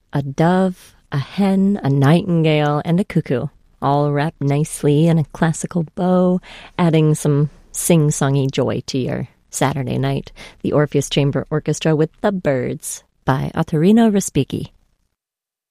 A dove, a hen, a nightingale, and a cuckoo, all wrapped nicely in a classical bow, adding some sing-songy joy to your Saturday night. The Orpheus Chamber Orchestra with The Birds by Ottorino Respighi.